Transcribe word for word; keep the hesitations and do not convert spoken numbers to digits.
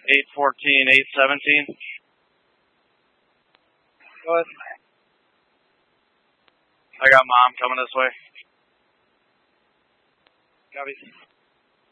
eight fourteen, eight seventeen. Go ahead. I got mom coming this way. Copy.